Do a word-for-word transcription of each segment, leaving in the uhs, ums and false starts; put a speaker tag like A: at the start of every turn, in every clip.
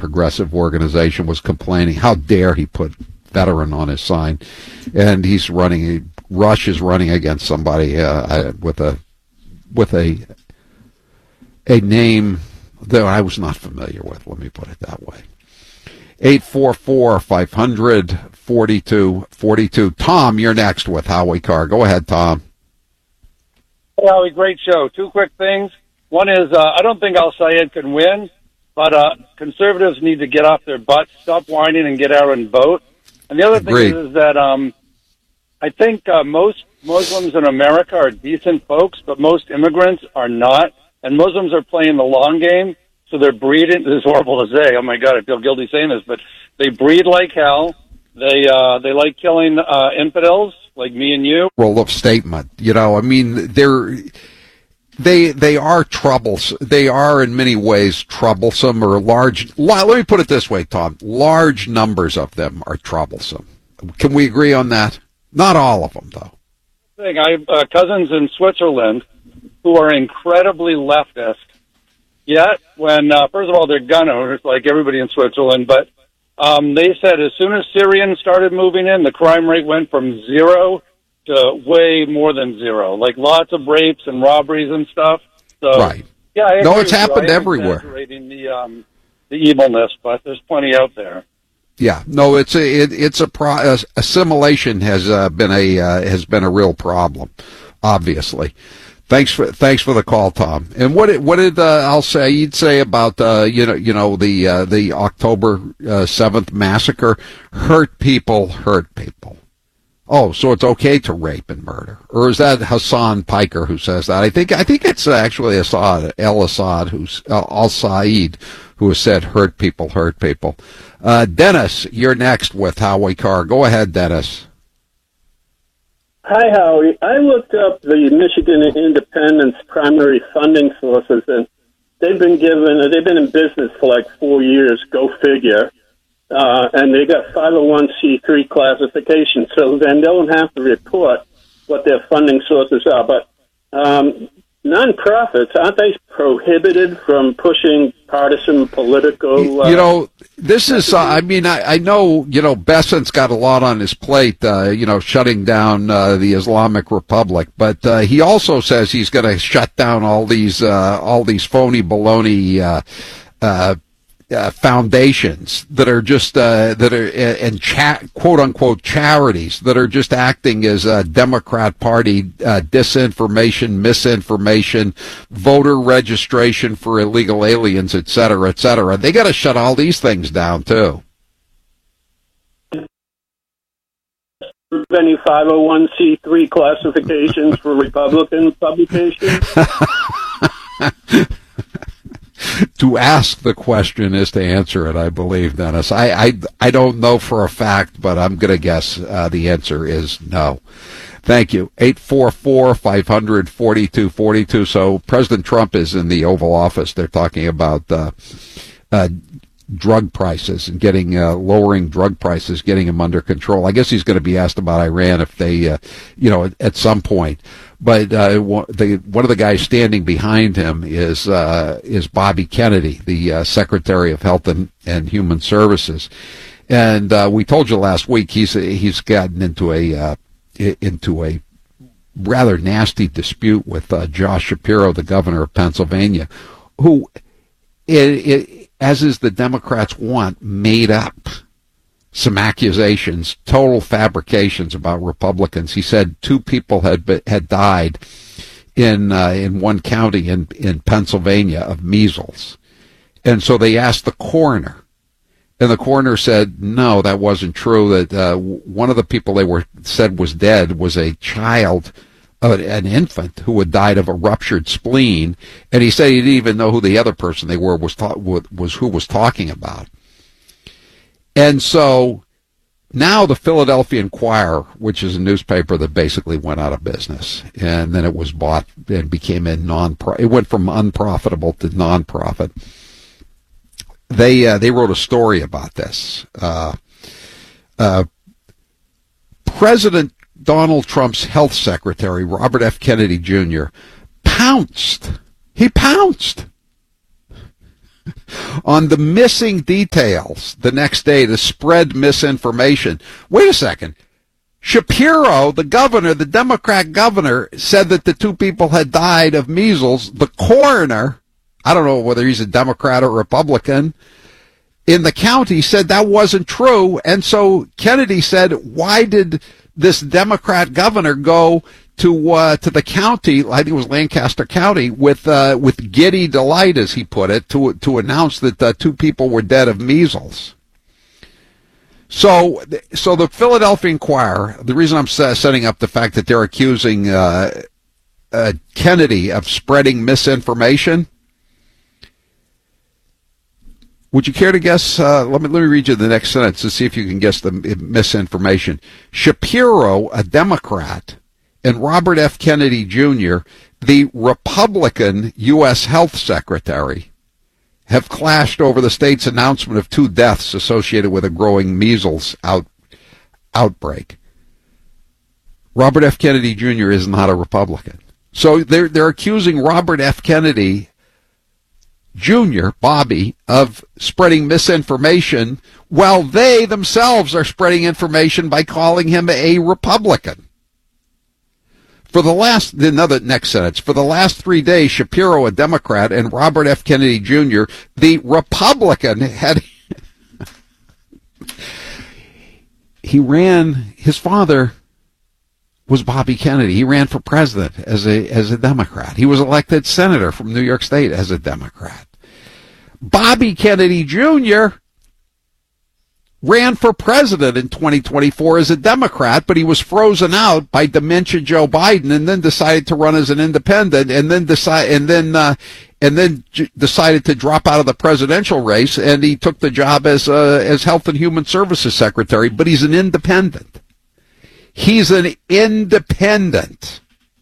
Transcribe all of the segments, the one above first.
A: progressive organization, was complaining. How dare he put veteran on his sign? And he's running. Rush is running against somebody uh, with a with a a name that I was not familiar with. Let me put it that way. eight four four, five hundred, forty-two forty-two. Tom, you're next with Howie Carr. Go ahead, Tom.
B: Hey, Howie, great show. Two quick things. One is uh, I don't think Al-Sayed can win, but uh, conservatives need to get off their butts, stop whining, and get out and vote. And the other
A: Agreed.
B: thing is, is that um, I think uh, most Muslims in America are decent folks, but most immigrants are not. And Muslims are playing the long game, so they're breeding. This is horrible to say. Oh, my God, I feel guilty saying this, but they breed like hell. They uh, they like killing uh, infidels like me and you.
A: Role of statement. You know, I mean, they're, they they are troublesome. They are in many ways troublesome or large. Let me put it this way, Tom. Large numbers of them are troublesome. Can we agree on that? Not all of them, though.
B: I have uh, cousins in Switzerland who are incredibly leftist. Yet, when, uh, first of all, they're gun owners, like everybody in Switzerland, but um, they said as soon as Syrians started moving in, the crime rate went from zero to way more than zero. Like lots of rapes and robberies and stuff. So,
A: right.
B: Yeah, I
A: no,
B: agree
A: it's
B: with you.
A: happened
B: I am
A: everywhere.
B: exaggerating the, um, the evilness, but there's plenty out there.
A: Yeah, no, it's a it, it's a pro, uh, assimilation has uh, been a uh, has been a real problem, obviously. Thanks for thanks for the call, Tom. And what did, what did uh, Al Sayed say about uh, you know you know the uh, the October seventh massacre? Hurt people, hurt people. Oh, so it's okay to rape and murder, or is that Hassan Piker who says that? I think I think it's actually Assad, El Assad, who's uh, Al Sayed, who has said hurt people, hurt people. Uh, Dennis, you're next with Howie Carr. Go ahead, Dennis.
C: Hi, Howie. I looked up the Michigan Independence primary funding sources, and they've been given, they've been in business for like four years, go figure, uh, and they got five oh one c three classification, so then they don't have to report what their funding sources are. But um, nonprofits, aren't they prohibited from pushing partisan political... Uh,
A: you know, this is, uh, I mean, I, I know, you know, Bessent's got a lot on his plate, uh, you know, shutting down uh, the Islamic Republic, but uh, he also says he's going to shut down all these, uh, all these phony baloney uh, uh, uh, foundations that are just, uh, that are, and cha- quote unquote charities that are just acting as a Democrat Party uh, disinformation, misinformation, voter registration for illegal aliens, et cetera, et cetera. They got to shut all these things down, too.
C: Any five oh one c three classifications for Republican publications?
A: To ask the question is to answer it, I believe, Dennis. I I, I don't know for a fact, but I'm going to guess uh, the answer is no. Thank you. eight four four, five hundred, forty-two forty-two. So President Trump is in the Oval Office. They're talking about uh, uh, drug prices and getting uh, lowering drug prices, getting them under control. I guess he's going to be asked about Iran if they, uh, you know, at, at some point. But uh, the, one of the guys standing behind him is uh, is Bobby Kennedy, the uh, Secretary of Health and, and Human Services. And uh, we told you last week he's he's gotten into a uh, into a rather nasty dispute with uh, Josh Shapiro, the governor of Pennsylvania, who, it, it, as is the Democrats want, made up some accusations, total fabrications about Republicans. He said two people had had died in uh, in one county in in Pennsylvania of measles, and so they asked the coroner, and the coroner said no, that wasn't true. That uh, one of the people they were said was dead was a child, uh, an infant who had died of a ruptured spleen, and he said he didn't even know who the other person they were was ta- was who was talking about. And so now the Philadelphia Inquirer, which is a newspaper that basically went out of business, and then it was bought and became a non it went from unprofitable to non-profit. They uh, they wrote a story about this. Uh, uh, President Donald Trump's health secretary, Robert F. Kennedy Junior, pounced. He pounced. on the missing details the next day to spread misinformation. Wait a second. Shapiro, the governor, the Democrat governor, said that the two people had died of measles. The coroner, I don't know whether he's a Democrat or Republican, in the county said that wasn't true. And so Kennedy said, why did this Democrat governor go to uh, to the county, I think it was Lancaster County, with uh, with giddy delight, as he put it, to to announce that uh, two people were dead of measles? So, so the Philadelphia Inquirer, the reason I'm setting up the fact that they're accusing uh, uh, Kennedy of spreading misinformation. Would you care to guess? Uh, let me let me read you the next sentence to see if you can guess the misinformation. Shapiro, a Democrat, and Robert F. Kennedy Junior, the Republican U S Health Secretary, have clashed over the state's announcement of two deaths associated with a growing measles out, outbreak. Robert F. Kennedy Junior is not a Republican. So they're, they're accusing Robert F. Kennedy Junior, Bobby, of spreading misinformation while they themselves are spreading information by calling him a Republican. For the last, another next sentence, for the last three days, Shapiro, a Democrat, and Robert F. Kennedy Junior, the Republican, had, he ran, his father was Bobby Kennedy. He ran for president as a, as a Democrat. He was elected senator from New York State as a Democrat. Bobby Kennedy Junior ran for president in twenty twenty-four as a Democrat, but he was frozen out by dementia Joe Biden, and then decided to run as an independent, and then decide, and then, uh, and then j- decided to drop out of the presidential race, and he took the job as uh, as Health and Human Services Secretary. But he's an independent. He's an independent.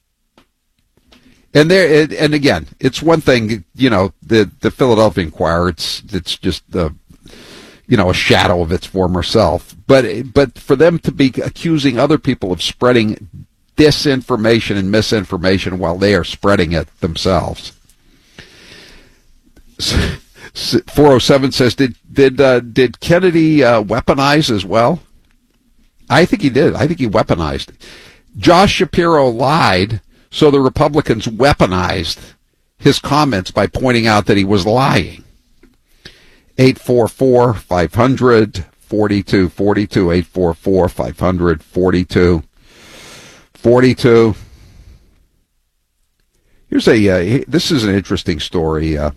A: And there, and again, it's one thing, you know, the the Philadelphia Inquirer. It's it's just the. you know, a shadow of its former self. But but for them to be accusing other people of spreading disinformation and misinformation while they are spreading it themselves. four oh seven says, did did uh, did Kennedy uh, weaponize as well? I think he did. I think he weaponized. Josh Shapiro lied, so the Republicans weaponized his comments by pointing out that he was lying. eight four four, five hundred, forty-two forty-two, eight four four, five hundred, forty-two forty-two. Here's a, uh, this is an interesting story. Uh,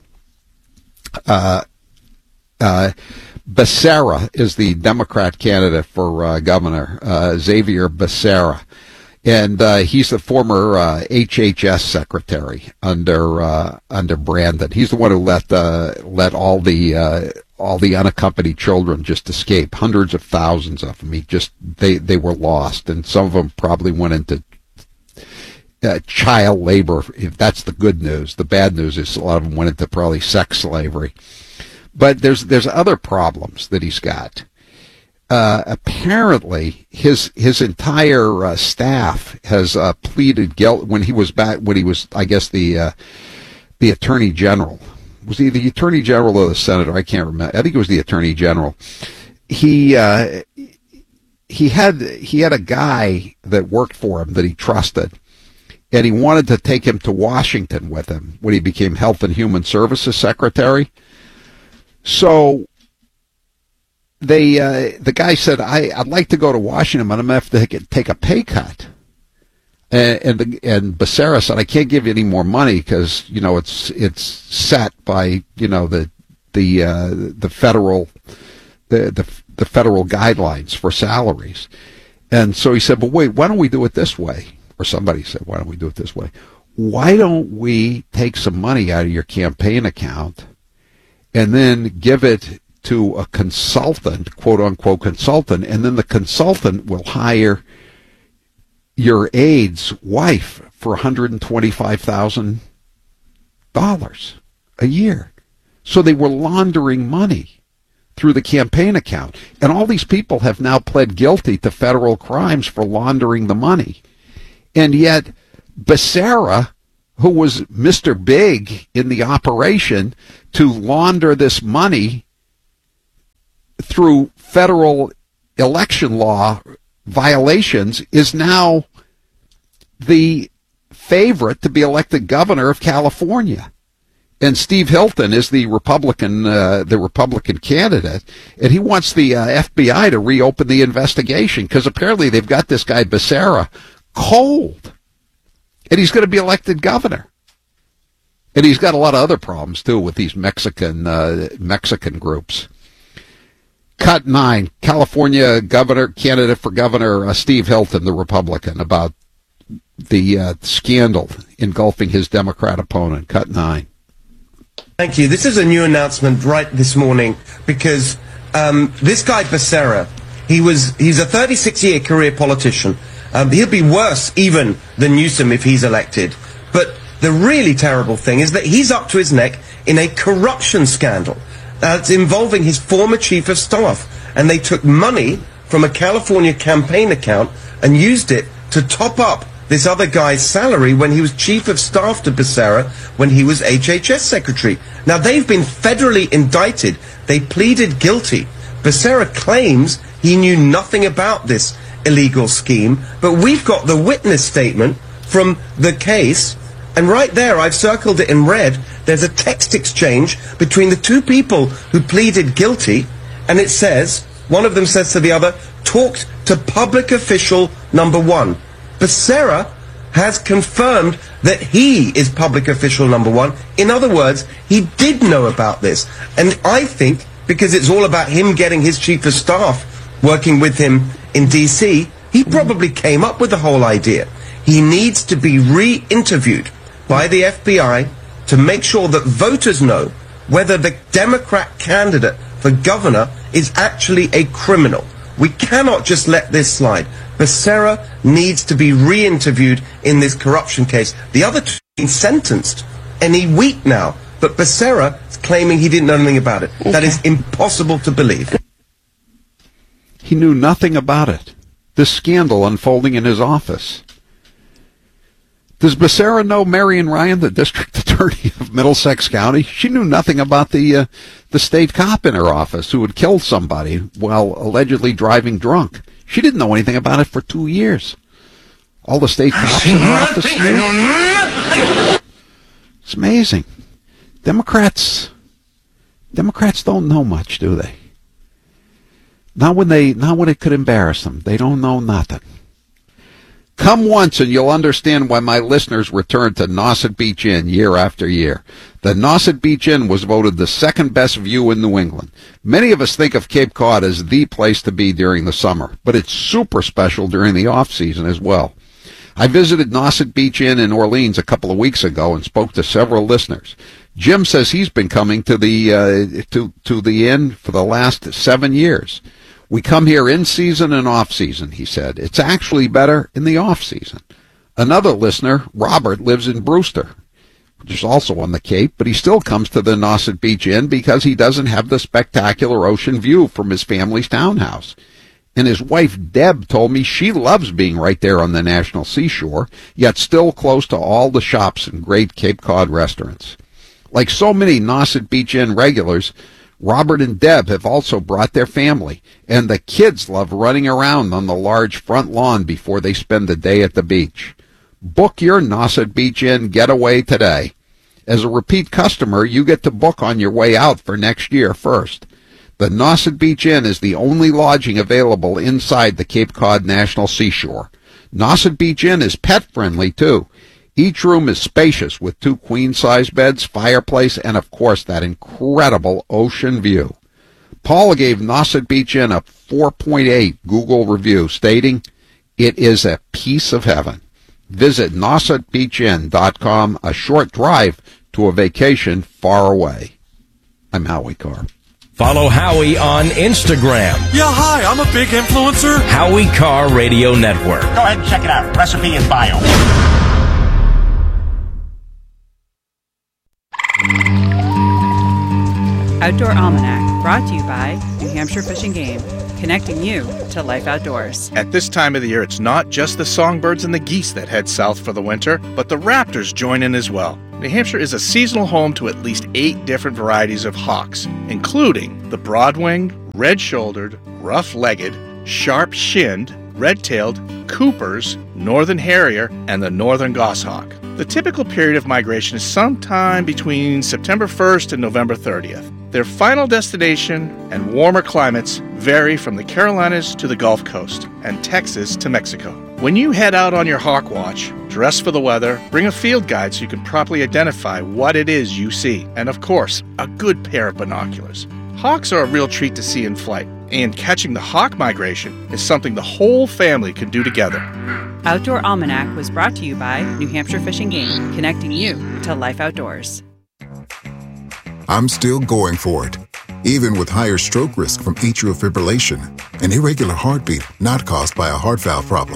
A: uh, uh, Becerra is the Democrat candidate for uh, governor, uh, Xavier Becerra. And uh, he's the former uh, H H S secretary under uh, under Brandon. He's the one who let uh, let all the uh, all the unaccompanied children just escape. Hundreds of thousands of them. He just they they were lost, and some of them probably went into uh, child labor. If that's the good news, the bad news is a lot of them went into probably sex slavery. But there's there's other problems that he's got. Uh, apparently, his his entire uh, staff has uh, pleaded guilt when he was back. When he was, I guess, the uh, the attorney general. Was he the attorney general or the senator? I can't remember. I think it was the attorney general. He uh, he had he had a guy that worked for him that he trusted, and he wanted to take him to Washington with him when he became Health and Human Services Secretary. So. They, uh, the guy said, I, I'd like to go to Washington, but I'm going to have to take a pay cut. And, and, the, and Becerra said, I can't give you any more money because, you know, it's, it's set by, you know, the, the, uh, the federal, the, the, the federal guidelines for salaries. And so he said, but wait, why don't we do it this way? Or somebody said, why don't we do it this way? Why don't we take some money out of your campaign account and then give it to a consultant, quote unquote consultant, and then the consultant will hire your aide's wife for one hundred twenty-five thousand dollars a year. So they were laundering money through the campaign account. And all these people have now pled guilty to federal crimes for laundering the money. And yet Becerra who was Mister Big in the operation to launder this money through federal election law violations, is now the favorite to be elected governor of California. And Steve Hilton is the Republican, uh, the Republican candidate, and he wants the uh, F B I to reopen the investigation because apparently they've got this guy Becerra cold, and he's going to be elected governor. And he's got a lot of other problems too with these Mexican uh, Mexican groups. Cut nine, California governor candidate for governor uh, Steve Hilton, the Republican, about the uh, scandal engulfing his Democrat opponent. Cut nine.
D: Thank you. This is a new announcement right this morning because um, this guy Becerra, he was he's a thirty-six year career politician. Um, he'll be worse even than Newsom if he's elected. But the really terrible thing is that he's up to his neck in a corruption scandal that's involving his former chief of staff. And they took money from a California campaign account and used it to top up this other guy's salary when he was chief of staff to Becerra when he was H H S secretary. Now, they've been federally indicted. They pleaded guilty. Becerra claims he knew nothing about this illegal scheme, but we've got the witness statement from the case, and right there, I've circled it in red, there's a text exchange between the two people who pleaded guilty, and it says, one of them says to the other, talked to public official number one. Becerra has confirmed that he is public official number one. In other words, he did know about this. And I think, because it's all about him getting his chief of staff working with him in D C, he probably came up with the whole idea. He needs to be re-interviewed by the F B I to make sure that voters know whether the Democrat candidate for governor is actually a criminal. We cannot just let this slide. Becerra needs to be re-interviewed in this corruption case. The other two have been sentenced any week now, but Becerra is claiming he didn't know anything about it. Okay. That is impossible to believe.
A: He knew nothing about it. This scandal unfolding in his office. Does Becerra know Marion Ryan, the district attorney of Middlesex County? She knew nothing about the uh, the state cop in her office who had killed somebody while allegedly driving drunk. She didn't know anything about it for two years. All the state cops in her office knew. It's amazing. Democrats, Democrats don't know much, do they? Not when they, not when it could embarrass them. They don't know nothing. Come once and you'll understand why my listeners return to Nauset Beach Inn year after year. The Nauset Beach Inn was voted the second best view in New England. Many of us think of Cape Cod as the place to be during the summer, but it's super special during the off-season as well. I visited Nauset Beach Inn in Orleans a couple of weeks ago and spoke to several listeners. Jim says he's been coming to the uh, to to the inn for the last seven years. We come here in season and off season, he said. It's actually better in the off season. Another listener, Robert, lives in Brewster, which is also on the Cape, but he still comes to the Nauset Beach Inn because he doesn't have the spectacular ocean view from his family's townhouse. And his wife, Deb, told me she loves being right there on the National Seashore, yet still close to all the shops and great Cape Cod restaurants. Like so many Nauset Beach Inn regulars, Robert and Deb have also brought their family, and the kids love running around on the large front lawn before they spend the day at the beach. Book your Nauset Beach Inn getaway today. As a repeat customer, you get to book on your way out for next year first. The Nauset Beach Inn is the only lodging available inside the Cape Cod National Seashore. Nauset Beach Inn is pet-friendly, too. Each room is spacious with two queen-size beds, fireplace, and, of course, that incredible ocean view. Paul gave Nauset Beach Inn a four point eight Google review, stating, "It is a piece of heaven." Visit nauset beach inn dot com, a short drive to a vacation far away. I'm Howie Carr.
E: Follow Howie on Instagram.
F: Yeah, hi, I'm a big influencer.
E: Howie Carr Radio Network.
G: Go ahead and check it out. Recipe and bio.
H: Outdoor Almanac. Brought to you by New Hampshire Fish and Game, connecting you to life outdoors.
I: At this time of the year, it's not just the songbirds and the geese that head south for the winter, but the raptors join in as well. New Hampshire is a seasonal home to at least eight different varieties of hawks, including the broad-winged, red-shouldered, rough-legged, sharp-shinned, red-tailed, Cooper's, northern harrier, and the northern goshawk. The typical period of migration is sometime between September first and November thirtieth. Their final destination and warmer climates vary from the Carolinas to the Gulf Coast and Texas to Mexico. When you head out on your hawk watch, dress for the weather, bring a field guide so you can properly identify what it is you see, and of course, a good pair of binoculars. Hawks are a real treat to see in flight, and catching the hawk migration is something the whole family can do together.
H: Outdoor Almanac was brought to you by New Hampshire Fish and Game, connecting you to life outdoors.
J: I'm still going for it, even with higher stroke risk from atrial fibrillation, an irregular heartbeat not caused by a heart valve problem.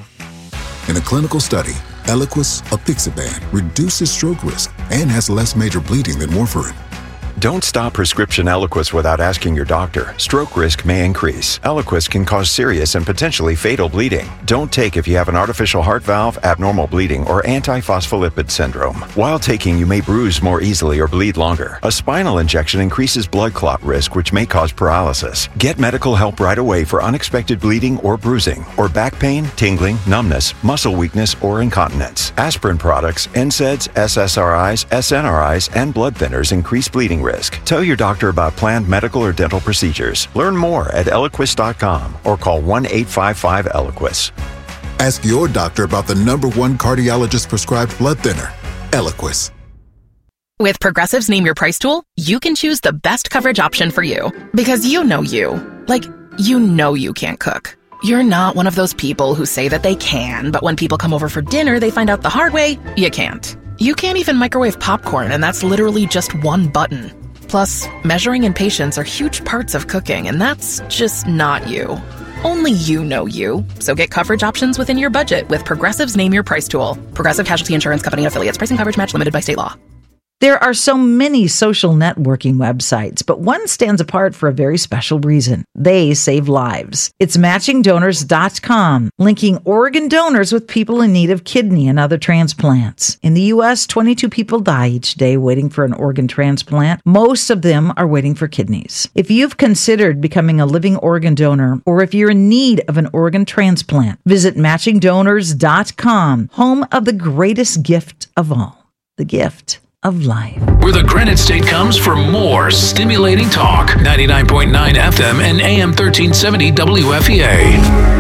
J: In a clinical study, Eliquis apixaban reduces stroke risk and has less major bleeding than warfarin.
K: Don't stop prescription Eliquis without asking your doctor. Stroke risk may increase. Eliquis can cause serious and potentially fatal bleeding. Don't take if you have an artificial heart valve, abnormal bleeding, or antiphospholipid syndrome. While taking, you may bruise more easily or bleed longer. A spinal injection increases blood clot risk, which may cause paralysis. Get medical help right away for unexpected bleeding or bruising, or back pain, tingling, numbness, muscle weakness, or incontinence. Aspirin products, N SAIDs, S S R Is, S N R Is, and blood thinners increase bleeding risk. Risk. Tell your doctor about planned medical or dental procedures. Learn more at Eliquis dot com or call one eight five five Eliquis.
J: Ask your doctor about the number one cardiologist prescribed blood thinner, Eliquis.
L: With Progressive's Name Your Price tool, you can choose the best coverage option for you. Because you know you. Like, you know you can't cook. You're not one of those people who say that they can, but when people come over for dinner, they find out the hard way, you can't. You can't even microwave popcorn, and that's literally just one button. Plus, measuring and patience are huge parts of cooking, and that's just not you. Only you know you. So get coverage options within your budget with Progressive's Name Your Price tool. Progressive Casualty Insurance Company and affiliates. Pricing coverage match limited by state law.
M: There are so many social networking websites, but one stands apart for a very special reason. They save lives. It's matching donors dot com, linking organ donors with people in need of kidney and other transplants. In the U S, twenty-two people die each day waiting for an organ transplant. Most of them are waiting for kidneys. If you've considered becoming a living organ donor, or if you're in need of an organ transplant, visit matching donors dot com, home of the greatest gift of all, the gift of life.
N: Where the Granite State comes for more stimulating talk. ninety-nine point nine F M and A M thirteen seventy W F E A.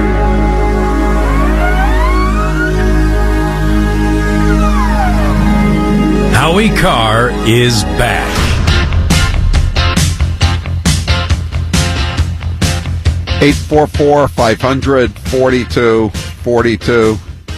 E: Howie Carr is back.
A: eight four four, five hundred, forty-two forty-two.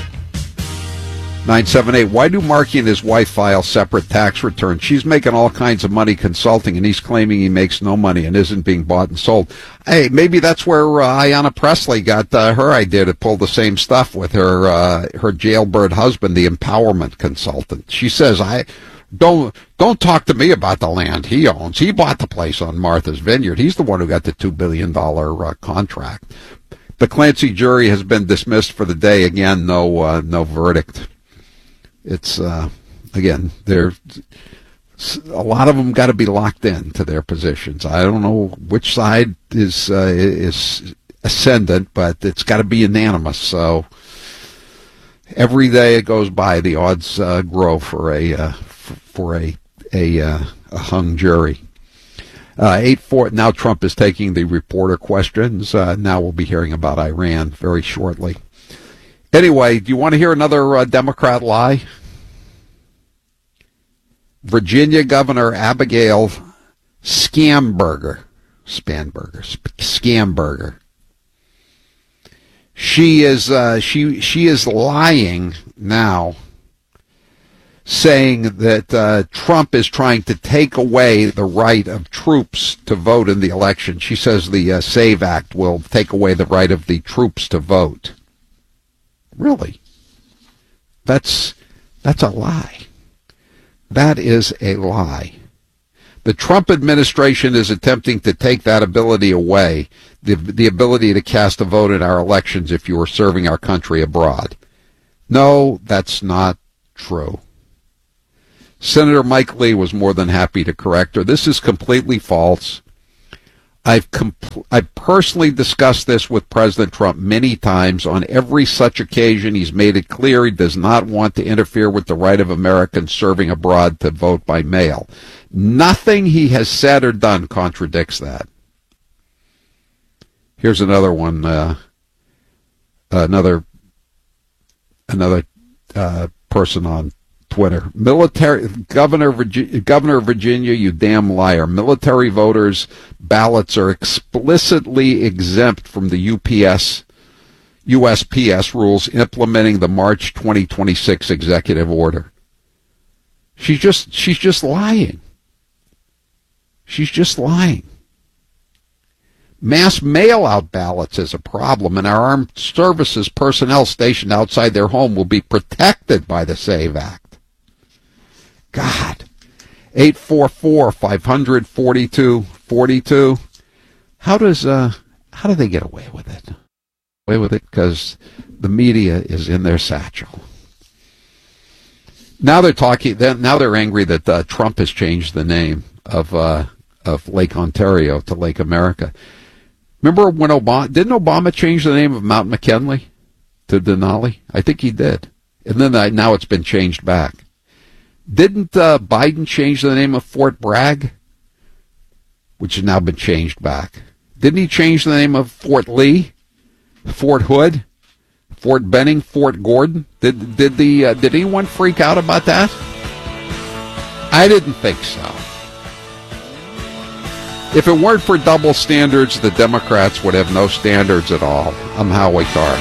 A: nine seven eight. Why do Marky and his wife file separate tax returns? She's making all kinds of money consulting, and he's claiming he makes no money and isn't being bought and sold. Hey, maybe that's where uh, Ayanna Pressley got uh, her idea to pull the same stuff with her uh, her jailbird husband, the empowerment consultant. She says, "I don't don't talk to me about the land he owns. He bought the place on Martha's Vineyard. He's the one who got the two billion dollars uh, contract." The Clancy jury has been dismissed for the day. Again, no uh, no verdict. It's, uh, again, they're, a lot of them got to be locked in to their positions. I don't know which side is uh, is ascendant, but it's got to be unanimous. So every day it goes by, the odds uh, grow for a uh, for a a, uh, a hung jury. Uh, eight four. Now Trump is taking the reporter questions. Uh, now we'll be hearing about Iran very shortly. Anyway, do you want to hear another uh, Democrat lie? Virginia Governor Abigail Scamberger, Spanberger, Scamberger. She is uh, she she is lying now, saying that uh, Trump is trying to take away the right of troops to vote in the election. She says the uh, SAVE Act will take away the right of the troops to vote. Really? That's that's a lie. That is a lie. The Trump administration is attempting to take that ability away, the, the ability to cast a vote in our elections if you are serving our country abroad. No, that's not true. Senator Mike Lee was more than happy to correct her. This is completely false. I've compl- I personally discussed this with President Trump many times. On every such occasion, he's made it clear he does not want to interfere with the right of Americans serving abroad to vote by mail. Nothing he has said or done contradicts that. Here's another one. Uh, another another uh, person on Twitter. Military Governor Virginia, Governor of Virginia, you damn liar. Military voters' ballots are explicitly exempt from the U P S U S P S rules implementing the March twenty twenty-six executive order. She's just she's just lying. She's just lying. Mass mail-out ballots is a problem, and our armed services personnel stationed outside their home will be protected by the SAVE Act. God. eight four four, five hundred, forty-two forty-two. How does uh how do they get away with it? Away with it because the media is in their satchel. Now they're talking. Now they're angry that uh, Trump has changed the name of uh, of Lake Ontario to Lake America. Remember when Obama didn't Obama change the name of Mount McKinley to Denali? I think he did, and then uh, now it's been changed back. Didn't uh, Biden change the name of Fort Bragg, which has now been changed back? Didn't he change the name of Fort Lee, Fort Hood, Fort Benning, Fort Gordon? Did did the uh, did anyone freak out about that? I didn't think so. If it weren't for double standards, the Democrats would have no standards at all. I'm Howie Carr.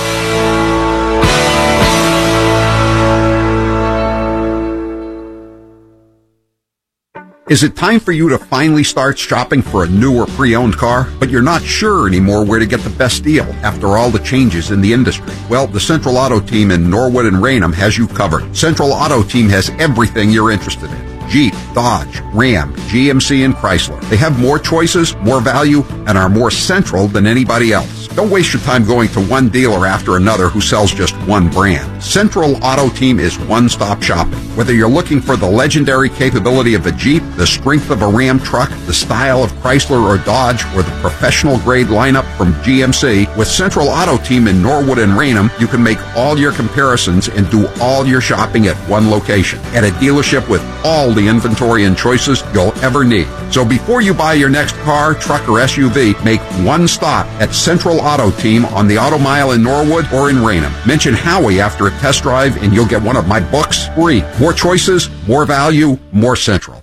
O: Is it time for you to finally start shopping for a new or pre-owned car, but you're not sure anymore where to get the best deal after all the changes in the industry? Well, the Central Auto Team in Norwood and Raynham has you covered. Central Auto Team has everything you're interested in. Jeep, Dodge, Ram, G M C, and Chrysler. They have more choices, more value, and are more central than anybody else. Don't waste your time going to one dealer after another who sells just one brand. Central Auto Team is one-stop shopping. Whether you're looking for the legendary capability of a Jeep, the strength of a Ram truck, the style of Chrysler or Dodge, or the professional-grade lineup from G M C, with Central Auto Team in Norwood and Raynham, you can make all your comparisons and do all your shopping at one location, at a dealership with all the inventory and choices you'll ever need. So before you buy your next car, truck, or S U V, make one stop at Central Auto Team on the Auto Mile in Norwood or in Raynham. Mention Howie after a test drive and you'll get one of my books free. More choices, more value, more Central.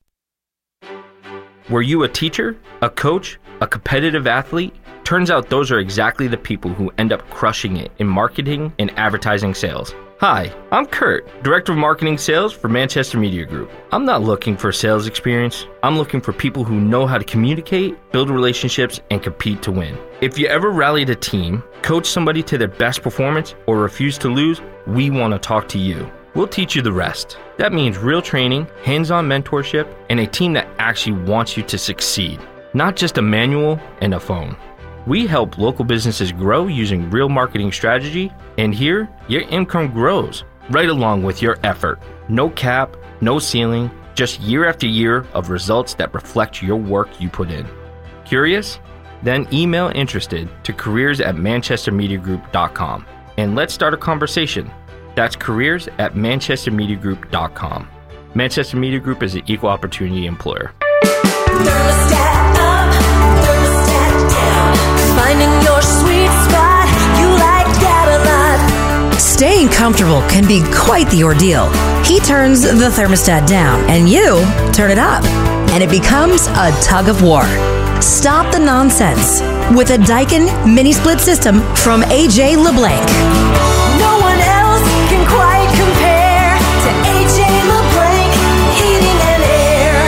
P: Were you a teacher, a coach, a competitive athlete? Turns out those are exactly the people who end up crushing it in marketing and advertising sales. Hi, I'm Kurt, Director of Marketing Sales for Manchester Media Group. I'm not looking for sales experience. I'm looking for people who know how to communicate, build relationships, and compete to win. If you ever rallied a team, coach somebody to their best performance, or refuse to lose, we want to talk to you. We'll teach you the rest. That means real training, hands-on mentorship, and a team that actually wants you to succeed, not just a manual and a phone. We help local businesses grow using real marketing strategy, and here, your income grows right along with your effort. No cap, no ceiling, just year after year of results that reflect your work you put in. Curious? Then email interested to careers at manchester media group dot com and let's start a conversation. That's careers at manchester media group dot com. Manchester Media Group is an equal opportunity employer.
Q: Thermostat up, thermostat down. Finding your sweet spot, you like that a lot.
R: Staying comfortable can be quite the ordeal. He turns the thermostat down, and you turn it up, and it becomes a tug of war. Stop the nonsense with a Daikin mini split system from A J LeBlanc.
Q: No one else can quite compare to A J LeBlanc Heating and Air.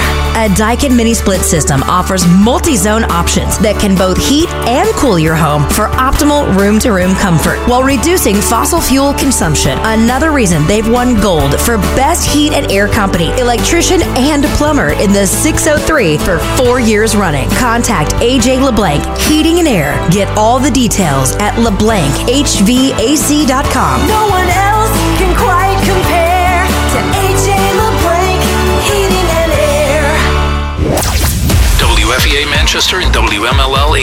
R: A Daikin Mini Split system offers multi-zone options that can both heat and cool your home for optimal room-to-room comfort while reducing fossil fuel consumption. Another reason they've won gold for Best Heat and Air Company, electrician and plumber in the six oh three for four years running. Contact A J LeBlanc Heating and Air. Get all the details at leblanc h v a c dot com.
Q: No one else can quite compare to A J LeBlanc Heating and Air.
N: W F E A Manchester and W M L L